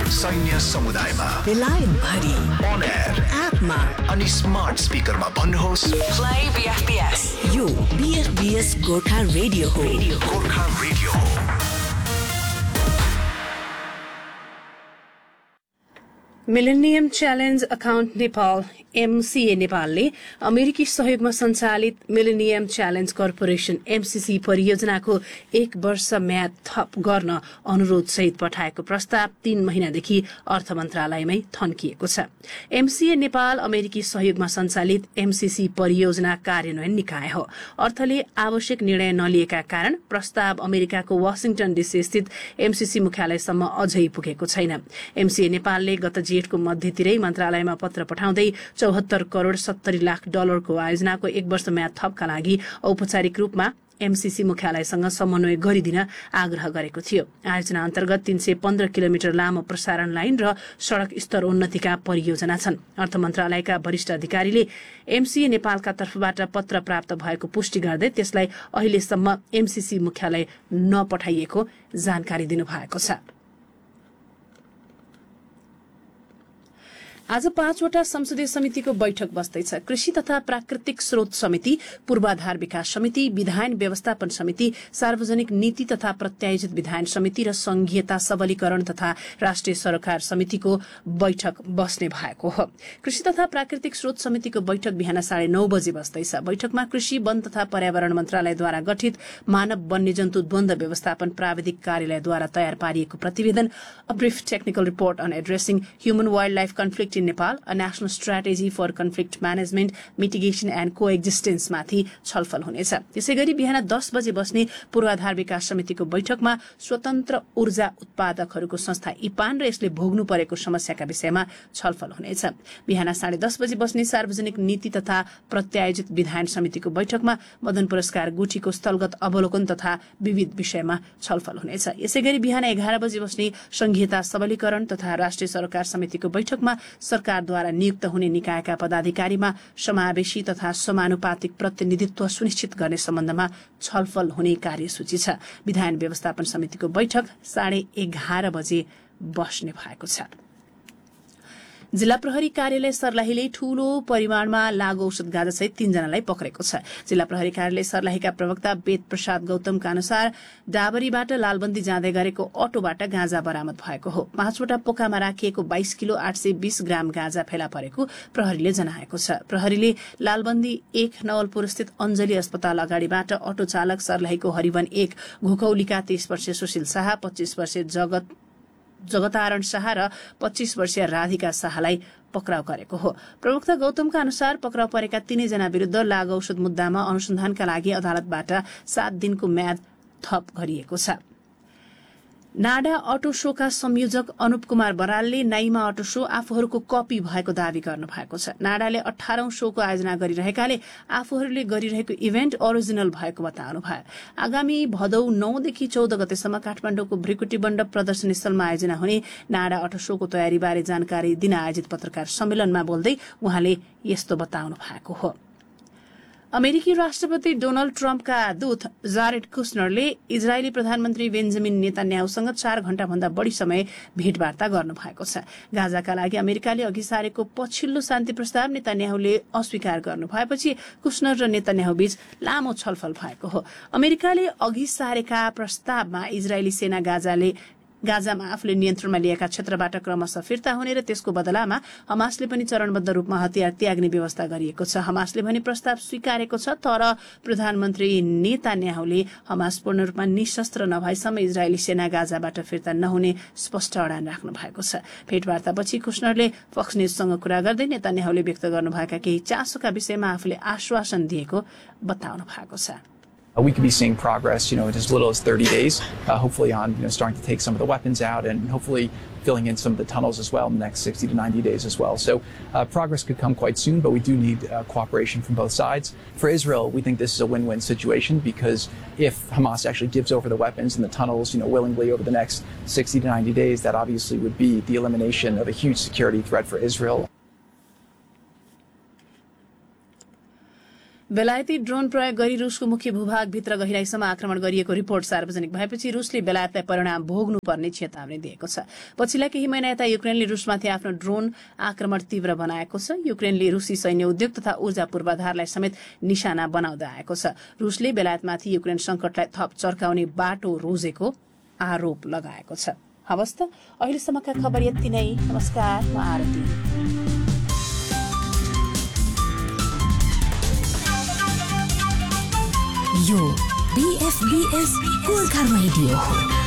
सैन्य समुदायमा बेलायत भरि अन एयर एपमा अनि स्मार्ट स्पिकरमा भन्नुहोस् प्ले बीएफबीएस। यो बीएफबीएस गोर्खा रेडियो हो। गोर्खा रेडियो हो। Millennium challenge account Nepal MCA नेपालले अमेरिकी सहयोगमा सञ्चालित मिलेनियम च्यालेन्ज कर्पोरेसन एमसीसी परियोजनाको 1 वर्ष म्याद थप गर्न अनुरोध सहित पठाएको प्रस्ताव 3 महिनादेखि अर्थ मन्त्रालयमै थन्किएको छ। एमसीए नेपाल अमेरिकी सहयोगमा सञ्चालित एमसीसी परियोजना कार्यान्वयन निकाय हो। अर्थले आवश्यक निर्णय नलिएका कारण प्रस्ताव अमेरिकाको वाशिङटन डीसी स्थित एमसीसी मुख्यालयसम्म अझै पुगेको छैन। एमसीए नेपालले गत जेठको मध्यतिरै मन्त्रालयमा पत्र पठाउँदै 74 करोड़ 70 लाख डलरको आयोजनाको 1 वर्ष म्याद थपका लागि औपचारिक रूपमा एमसीसी मुख्यालयसँग समन्वय गरिदिन आग्रह गरेको थियो। आयोजना अन्तर्गत 315 किलोमिटर लामो प्रसारण लाइन र सड़क स्तरोन्नतिका परियोजना छन्। अर्थ मन्त्रालयका वरिष्ठ अधिकारीले एमसीए नेपालका तर्फबाट पत्र प्राप्त भएको पुष्टि गर्दै त्यसलाई अहिलेसम्म एमसीसी मुख्यालय नपठाइएको जानकारी दिनुभएको छ। आज 5वटा संसदीय समितिको बैठक बस्दैछ। कृषि तथा प्राकृतिक स्रोत समिति, पूर्वाधार विकास समिति, विधायन व्यवस्थापन समिति, सार्वजनिक नीति तथा प्रत्यायोजित विधायन समिति र संघीयता सबलीकरण तथा राष्ट्रिय सरोकार समितिको बैठक बस्ने भएको हो। कृषि तथा प्राकृतिक स्रोत समितिको बैठक बिहान 9:30 बजे बस्दैछ। बैठकमा कृषि, वन तथा पर्यावरण मन्त्रालयद्वारा गठित मानव वन्यजन्तु द्वन्द व्यवस्थापन प्राविधिक कार्यालयद्वारा तयार पारिएको प्रतिवेदन a brief technical report on addressing human wild life conflict in Nepal, a national strategy for conflict management, mitigation and कोएक्जिस्टेन्स माथि छलफल हुनेछ। त्यसैगरी बिहान 10 बजे बस्ने पूर्वाधार विकास समितिको बैठकमा स्वतन्त्र ऊर्जा उत्पादकहरूको संस्था इपान र यसले भोग्नु परेको समस्याका विषयमा छलफल हुनेछ। बिहान 10:30 बजे बस्ने सार्वजनिक नीति तथा प्रत्यायोजित विधायन समितिको बैठकमा मदन पुरस्कार गुठीको स्थलगत अवलोकन तथा विविध विषयमा छलफल हुनेछ। यसैगरी बिहान 11 बजे बस्ने संघीयता सबलीकरण तथा राष्ट्रिय सरोकार समितिको बैठकमा सरकारद्वारा नियुक्त हुने निकायका पदाधिकारीमा समावेशी तथा समानुपातिक प्रतिनिधित्व सुनिश्चित गर्ने सम्बन्धमा छलफल हुने कार्यसूची छ। विधायन व्यवस्थापन समितिको बैठक 11:30 बजे बस्ने भएको छ। जिल्ला प्रहरी कार्यालय सर्लाहीले ठूलो परिमाणमा लागू औषध गाँजासहित 3 जनालाई पक्रेको छ। जिल्ला प्रहरी कार्यालय सर्लाहीका प्रवक्ता वेद प्रसाद गौतमका अनुसार डाबरीबाट लालबन्दी जाँदै गरेको अटोबाट गाँजा बरामद भएको हो। 5वटा पोकामा राखिएको 22 किलो 820 ग्राम गाँजा फेला परेको प्रहरीले जनाएको छ। प्रहरीले लालबन्दी 1 नवलपुर स्थित अञ्जली अस्पताल अगाडिबाट अटो चालक सर्लाहीको हरिवन 1 घोकौलीका 30 वर्षीय सुशील शाह, 25 वर्षीय जगतारण शाह र 25 वर्षीय राधिका शाहलाई पक्राउ गरेको हो। प्रवक्ता गौतमका अनुसार पक्राउ परेका 3 जना विरूद्ध लागू औषध मुद्दामा अनुसन्धानका लागि अदालतबाट 7 दिनको म्याद थप गरिएको छ। नाडा अटो शोका संयोजक Anup Kumar बरालले Naima auto show आफूहरूको copy भएको दावी गर्नु भएको छ। नाडाले 18औं शोको आयोजना गरिरहेकाले आफूहरूले गरिरहेको इभेन्ट ओरिजिनल भएको बताउनु भयो। आगामी भदौ 9 देखि 14 गतेसम्म काठमाडौँको भ्रिकुटी मण्डप प्रदर्शनी स्थलमा आयोजना हुने नाडा अटो शोको तयारीबारे जानकारी दिन आयोजित पत्रकार सम्मेलनमा बोल्दै उहाँले यस्तो बताउनु भएको हो। अमेरिकी राष्ट्रपति डोनाल्ड ट्रम्पका दूत जारेड कुशनरले इजरायली प्रधानमन्त्री बेन्जामिन नेतान्याहुसँग 4 घण्टाभन्दा बढ़ी समय भेटवार्ता गर्नुभएको छ। गाजाका लागि अमेरिकाले अघि सारेको पछिल्लो शान्ति प्रस्ताव नेतान्याहुले अस्वीकार गर्नु भएपछि कुशनर र नेतान्याहु बीच लामो छलफल भएको हो। अमेरिकाले अघि सारेका प्रस्तावमा इजरायली सेना गाजामा आफूले नियन्त्रणमा लिएका क्षेत्रबाट क्रमशः फिर्ता हुने र त्यसको बदलामा हमासले पनि चरणबद्ध रूपमा हतियार त्याग्ने व्यवस्था गरिएको छ। हमासले भने प्रस्ताव स्वीकारेको छ, तर प्रधानमन्त्री नेतान्याहुले हमास पूर्ण रूपमा निशस्त्र नभएसम्म इजरायली सेना गाजाबाट फिर्ता नहुने स्पष्ट अडान राख्नु भएको छ। भेटवार्तापछि कुशनरले फक्स न्यूजसँग कुरा गर्दै नेतान्याहुले व्यक्त गर्नुभएका केही चासोका विषयमा आफूले आश्वासन दिएको बताउनु भएको छ। We could be seeing progress, in as little as 30 days, hopefully on, starting to take some of the weapons out and hopefully filling in some of the tunnels as well in the next 60 to 90 days as well. So progress could come quite soon, but we do need cooperation from both sides. For Israel, we think this is a win-win situation because if Hamas actually gives over the weapons and the tunnels, willingly over the next 60 to 90 days, that obviously would be the elimination of a huge security threat for Israel. बेलायती drone प्रयोग गरी रुसको मुख्य भूभागभित्र गहिराईसम्म आक्रमण गरिएको report सार्वजनिक भएपछि रुसले बेलायतलाई परिणाम भोग्नुपर्ने चेतावनी दिएको छ। पछिल्ला केही महिना यता युक्रेनले रुसमाथि आफ्नो ड्रोन आक्रमण तीव्र बनाएको छ। युक्रेनले रुसी सैन्य उद्योग तथा ऊर्जा पूर्वाधारलाई समेत निशाना बनाउँदै आएको छ। रुसले बेलायतमाथि युक्रेन संकटलाई थप चर्काउने बाटो रोजेको आरोप लगाएको छ। हवस् त अहिलेसम्मका खबर यति नै। नमस्कार, म आरती। यो BFBS गोर्खा रेडियो हो।